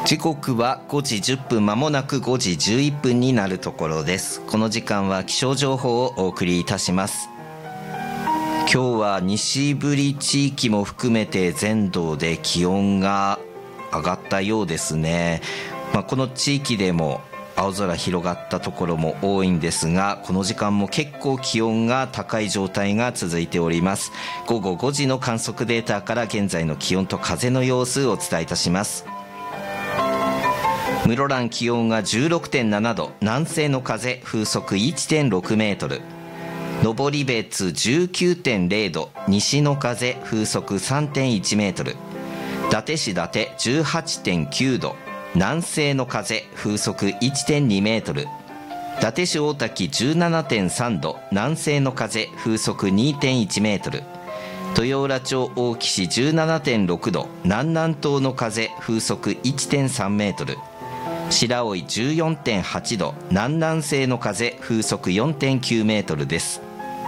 時刻は5時10分、まもなく5時11分になるところです。この時間は気象情報をお送りいたします。今日は西部地域も含めて全道で気温が上がったようですね。この地域でも青空広がったところも多いんですが、この時間も結構気温が高い状態が続いております。午後5時の観測データから現在の気温と風の様子をお伝えいたします。室蘭気温が 16.7 度、南西の風風速 1.6 メートル、登別 19.0 度、西の風風速 3.1 メートル、伊達市伊達 18.9 度、南西の風風速 1.2 メートル、伊達市大滝 17.3 度、南西の風風速 2.1 メートル、豊浦町大木市 17.6 度、南南東の風風速 1.3 メートル、白老 14.8 度、南南西の風風速 4.9 メートルです。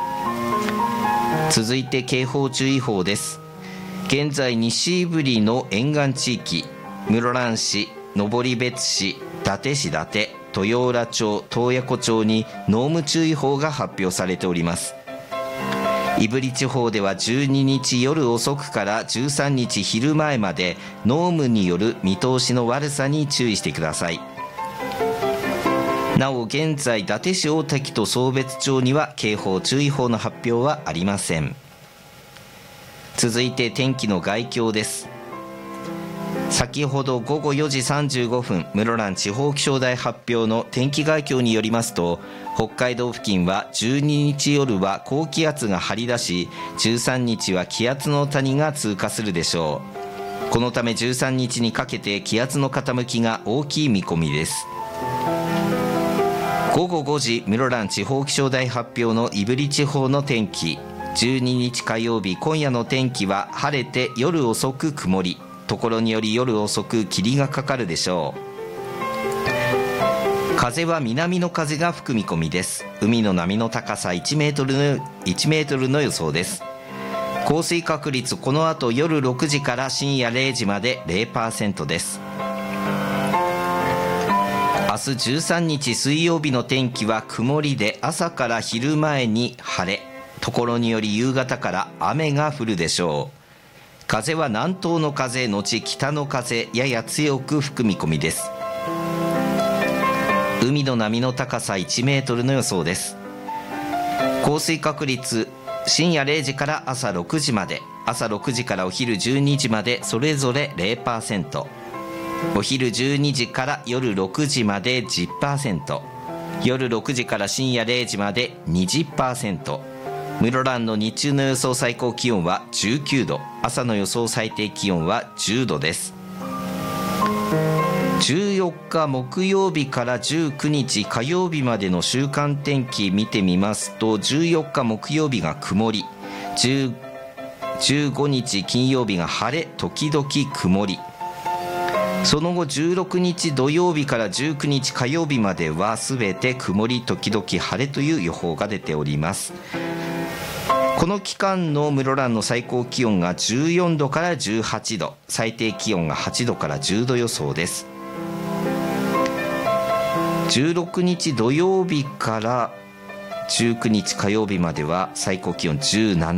続いて警報注意報です。現在西部の沿岸地域、室蘭市、登別市、伊達市伊達、豊浦町、洞爺湖町に濃霧注意報が発表されております。胆振地方では12日夜遅くから13日昼前まで濃霧による見通しの悪さに注意してください。なお現在伊達市大滝と壮別町には警報注意報の発表はありません。続いて天気の概況です。先ほど午後4時35分、室蘭地方気象台発表の天気概況によりますと、北海道付近は12日夜は高気圧が張り出し、13日は気圧の谷が通過するでしょう。このため13日にかけて気圧の傾きが大きい見込みです。午後5時、室蘭地方気象台発表の胆振地方の天気。12日火曜日、今夜の天気は晴れて夜遅く曇り、ところにより夜遅く霧がかかるでしょう。風は南の風が吹く見込みです。海の波の高さ1メートルの予想です。降水確率、この後夜6時から深夜0時まで 0% です。明日13日水曜日の天気は曇りで、朝から昼前に晴れ、ところにより夕方から雨が降るでしょう。風は南東の風のち北の風、やや強く吹く見込みです。海の波の高さ1メートルの予想です。降水確率、深夜0時から朝6時まで、朝6時からお昼12時までそれぞれ 0%、 お昼12時から夜6時まで 10%、 夜6時から深夜0時まで 20%。室蘭の日中の予想最高気温は19度、朝の予想最低気温は10度です。14日木曜日から19日火曜日までの週間天気見てみますと、14日木曜日が曇り、15日金曜日が晴れ時々曇り、その後16日土曜日から19日火曜日まではすべて曇り時々晴れという予報が出ております。この期間の室蘭の最高気温が14度から18度、最低気温が8度から10度予想です。16日土曜日から19日火曜日までは最高気温17